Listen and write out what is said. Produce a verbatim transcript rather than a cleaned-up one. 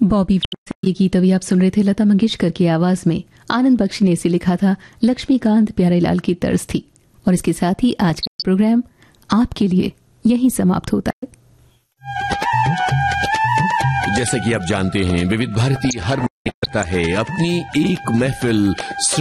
बॉबी ये गीत अभी आप सुन रहे थे लता मंगेशकर की आवाज में। आनंद बख्शी ने इसे लिखा था, लक्ष्मीकांत प्यारेलाल की तर्ज थी। और इसके साथ ही आज का प्रोग्राम आपके लिए यहीं समाप्त होता है। जैसा कि आप जानते हैं, विविध भारती हर महीने करता है अपनी एक महफिल